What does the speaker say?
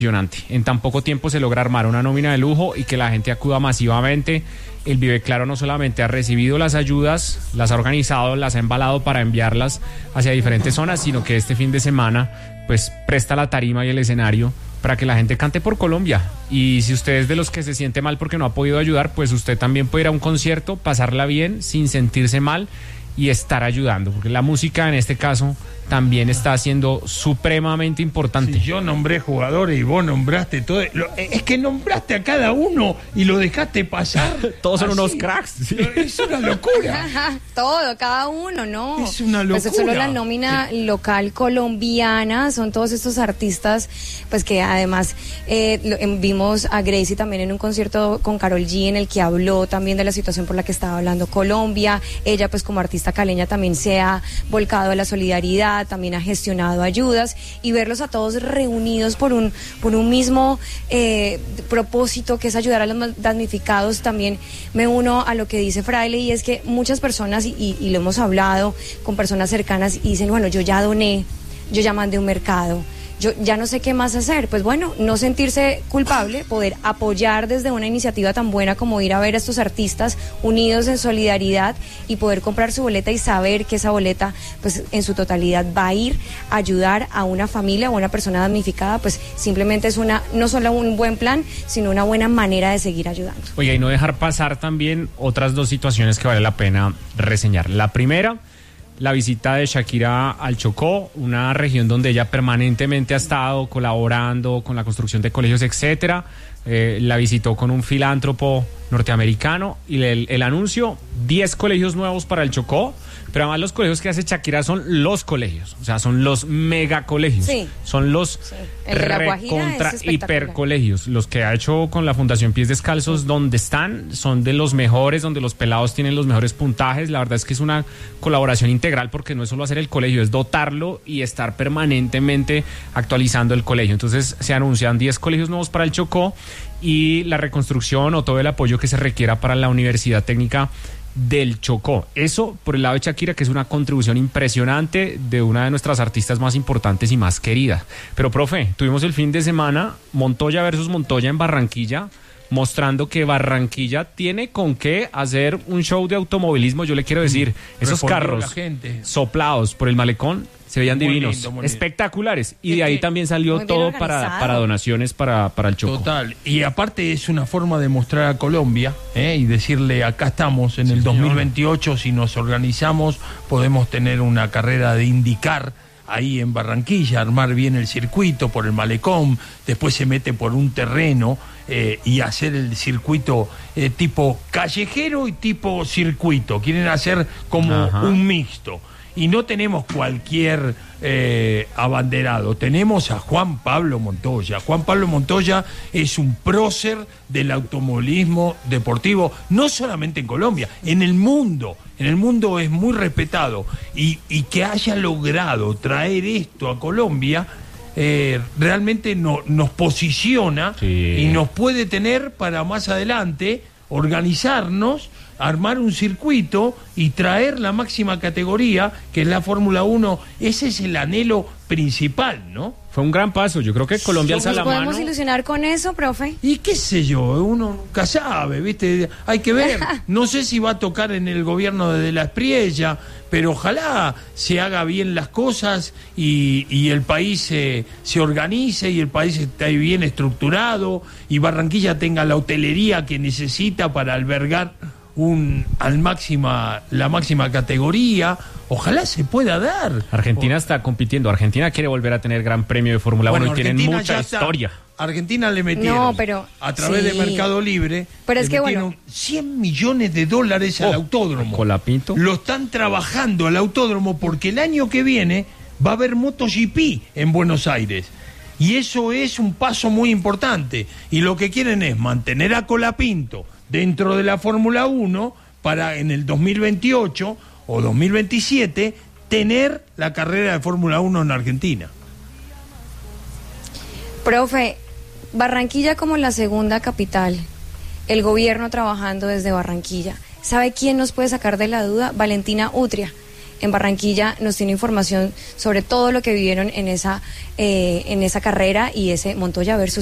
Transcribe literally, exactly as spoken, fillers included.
En tan poco tiempo se logra armar una nómina de lujo y que la gente acuda masivamente. El Vive Claro no solamente ha recibido las ayudas, las ha organizado, las ha embalado para enviarlas hacia diferentes zonas, sino que este fin de semana pues presta la tarima y el escenario para que la gente cante por Colombia. Y si usted es de los que se siente mal porque no ha podido ayudar, pues usted también puede ir a un concierto, pasarla bien sin sentirse mal y estar ayudando, porque la música en este caso también está siendo supremamente importante. Si yo nombré jugadores y vos nombraste todo, lo, es que nombraste a cada uno y lo dejaste pasar. Todos son así. Unos cracks. Sí. Es una locura. Todo, cada uno, ¿no? Es una locura. Pues solo la nómina eh. local colombiana, son todos estos artistas, pues que además eh, lo, eh, vimos a Gracie también en un concierto con Karol G en el que habló también de la situación por la que estaba hablando Colombia. Ella pues como artista caleña también se ha volcado a la solidaridad, también ha gestionado ayudas, y verlos a todos reunidos por un por un mismo eh, propósito, que es ayudar a los damnificados. También me uno a lo que dice Fraile, y es que muchas personas, y, y lo hemos hablado con personas cercanas, y dicen, bueno, yo ya doné, yo ya mandé un mercado, yo ya no sé qué más hacer. Pues bueno, no sentirse culpable, poder apoyar desde una iniciativa tan buena como ir a ver a estos artistas unidos en solidaridad y poder comprar su boleta y saber que esa boleta pues en su totalidad va a ir a ayudar a una familia o a una persona damnificada, pues simplemente es una, no solo un buen plan, sino una buena manera de seguir ayudando. Oiga, y no dejar pasar también otras dos situaciones que vale la pena reseñar. La primera, la visita de Shakira al Chocó, una región donde ella permanentemente ha estado colaborando con la construcción de colegios, etcétera. Eh, la visitó con un filántropo norteamericano y el, el anuncio, diez colegios nuevos para el Chocó, pero además los colegios que hace Shakira son los colegios, o sea, son los megacolegios, sí. son los sí. recontra hipercolegios, los que ha hecho con la Fundación Pies Descalzos, donde están, son de los mejores, donde los pelados tienen los mejores puntajes. La verdad es que es una colaboración integral, porque no es solo hacer el colegio, es dotarlo y estar permanentemente actualizando el colegio. Entonces se anuncian diez colegios nuevos para el Chocó y la reconstrucción o todo el apoyo que se requiera para la Universidad Técnica del Chocó. Eso por el lado de Shakira, que es una contribución impresionante de una de nuestras artistas más importantes y más queridas. Pero, profe, tuvimos el fin de semana Montoya versus Montoya en Barranquilla, mostrando que Barranquilla tiene con qué hacer un show de automovilismo. Yo le quiero decir, esos carros soplados por el malecón se veían muy divinos, lindo, muy espectaculares. Y de ahí también salió todo para, para donaciones para, para el Chocó. Total. Y aparte es una forma de mostrar a Colombia ¿eh? y decirle, acá estamos en sí, el dos mil veintiocho, si nos organizamos podemos tener una carrera de IndyCar ahí en Barranquilla, armar bien el circuito por el malecón, después se mete por un terreno eh, y hacer el circuito eh, tipo callejero y tipo circuito. Quieren hacer como Ajá. un mixto. Y no tenemos cualquier eh, abanderado, tenemos a Juan Pablo Montoya. Juan Pablo Montoya es un prócer del automovilismo deportivo, no solamente en Colombia, en el mundo. En el mundo es muy respetado. Y, y que haya logrado traer esto a Colombia, eh, realmente no, nos posiciona sí. y nos puede tener para más adelante organizarnos, armar un circuito y traer la máxima categoría, que es la Fórmula uno. Ese es el anhelo principal, ¿no? Fue un gran paso. Yo creo que Colombia alza la mano. ¿Nos podemos ilusionar con eso, profe? Y qué sé yo, uno nunca sabe, ¿viste? Hay que ver. No sé si va a tocar en el gobierno de De la Espriella, pero ojalá se haga bien las cosas y, y el país se, se organice y el país esté bien estructurado y Barranquilla tenga la hotelería que necesita para albergar un al máxima la máxima categoría. Ojalá se pueda dar. Argentina o... está compitiendo. Argentina quiere volver a tener Gran Premio de Fórmula bueno, uno y Argentina tienen mucha historia. Argentina le metieron no, pero, a través sí. de Mercado Libre, pero es le que metieron bueno, cien millones de dólares oh, al autódromo. Colapinto. Lo están trabajando al autódromo porque el año que viene va a haber MotoGP en Buenos Aires. Y eso es un paso muy importante. Y lo que quieren es mantener a Colapinto dentro de la Fórmula uno para en el dos mil veintiocho o dos mil veintisiete tener la carrera de Fórmula uno en Argentina. Profe, Barranquilla como la segunda capital, el gobierno trabajando desde Barranquilla. ¿Sabe quién nos puede sacar de la duda? Valentina Utria. en Barranquilla nos tiene información sobre todo lo que vivieron en esa, eh, en esa carrera y ese Montoya versus